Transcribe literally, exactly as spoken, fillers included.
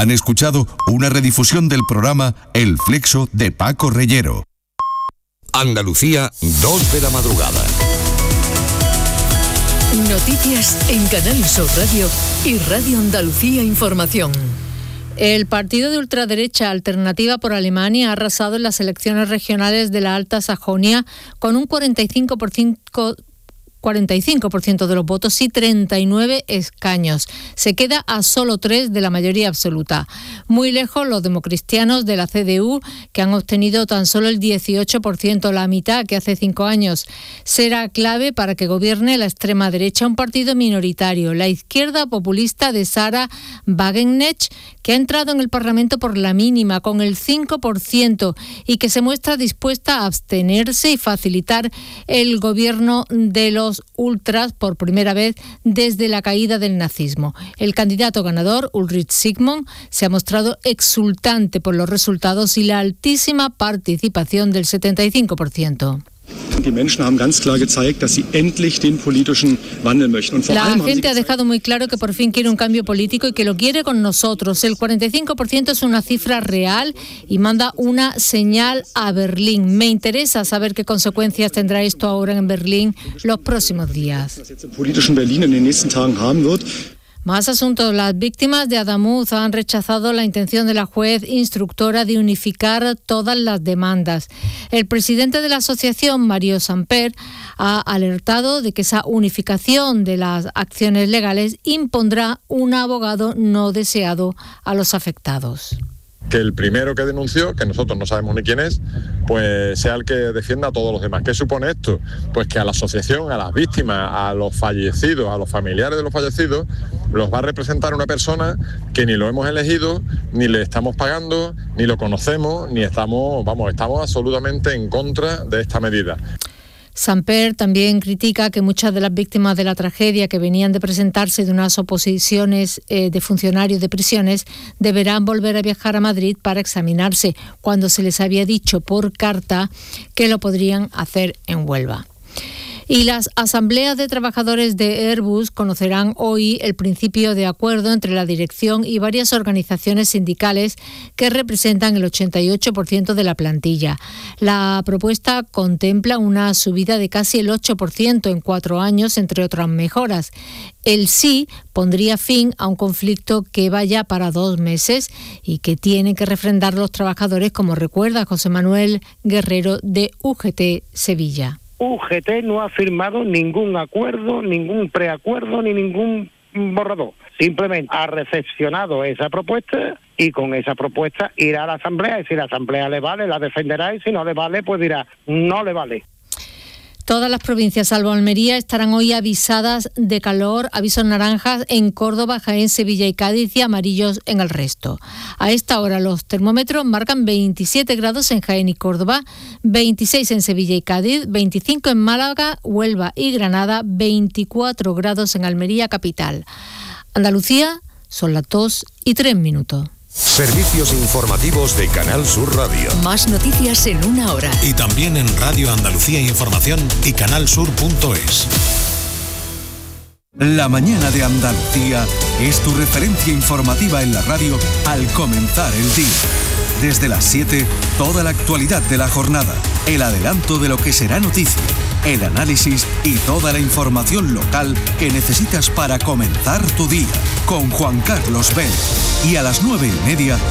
Han escuchado una redifusión del programa El Flexo de Paco Reyero. Andalucía, dos de la madrugada. Noticias en Canal Sur Radio y Radio Andalucía Información. El partido de ultraderecha Alternativa por Alemania ha arrasado en las elecciones regionales de la Alta Sajonia con un cuarenta y cinco por ciento cuarenta y cinco por ciento de los votos y treinta y nueve escaños. Se queda a solo tres de la mayoría absoluta. Muy lejos los democristianos de la C D U, que han obtenido tan solo el dieciocho por ciento, la mitad que hace cinco años. Será clave para que gobierne la extrema derecha, un partido minoritario, la izquierda populista de Sara Wagenknecht, que ha entrado en el Parlamento por la mínima, con el cinco por ciento, y que se muestra dispuesta a abstenerse y facilitar el gobierno de los ultras por primera vez desde la caída del nazismo. El candidato ganador, Ulrich Sigmund, se ha mostrado exultante por los resultados y la altísima participación del setenta y cinco por ciento. La gente ha dejado muy claro que por fin quiere un cambio político y que lo quiere con nosotros. El cuarenta y cinco por ciento es una cifra real y manda una señal a Berlín. Me interesa saber qué consecuencias tendrá esto ahora en Berlín los próximos días. Más asuntos. Las víctimas de Adamuz han rechazado la intención de la juez instructora de unificar todas las demandas. El presidente de la asociación, Mario Samper, ha alertado de que esa unificación de las acciones legales impondrá un abogado no deseado a los afectados. Que el primero que denunció, que nosotros no sabemos ni quién es, pues sea el que defienda a todos los demás. ¿Qué supone esto? Pues que a la asociación, a las víctimas, a los fallecidos, a los familiares de los fallecidos, los va a representar una persona que ni lo hemos elegido, ni le estamos pagando, ni lo conocemos, ni estamos, vamos, estamos absolutamente en contra de esta medida. Samper también critica que muchas de las víctimas de la tragedia que venían de presentarse de unas oposiciones eh, de funcionarios de prisiones deberán volver a viajar a Madrid para examinarse, cuando se les había dicho por carta que lo podrían hacer en Huelva. Y las asambleas de trabajadores de Airbus conocerán hoy el principio de acuerdo entre la dirección y varias organizaciones sindicales que representan el ochenta y ocho por ciento de la plantilla. La propuesta contempla una subida de casi el ocho por ciento en cuatro años, entre otras mejoras. El sí pondría fin a un conflicto que va ya para dos meses y que tienen que refrendar los trabajadores, como recuerda José Manuel Guerrero de U G T Sevilla. U G T no ha firmado ningún acuerdo, ningún preacuerdo ni ningún borrador. Simplemente ha recepcionado esa propuesta y con esa propuesta irá a la asamblea y si la asamblea le vale, la defenderá y si no le vale, pues dirá, no le vale. Todas las provincias, salvo Almería, estarán hoy avisadas de calor, avisos naranjas en Córdoba, Jaén, Sevilla y Cádiz y amarillos en el resto. A esta hora los termómetros marcan veintisiete grados en Jaén y Córdoba, veintiséis en Sevilla y Cádiz, veinticinco en Málaga, Huelva y Granada, veinticuatro grados en Almería capital. Andalucía, son las dos y tres minutos. Servicios informativos de Canal Sur Radio. Más noticias en una hora. Y también en Radio Andalucía Información y canalsur punto es. La mañana de Andalucía es tu referencia informativa en la radio al comenzar el día. Desde las siete, toda la actualidad de la jornada, el adelanto de lo que será noticia, el análisis y toda la información local que necesitas para comenzar tu día, con Juan Carlos Vélez. Y a las nueve y media,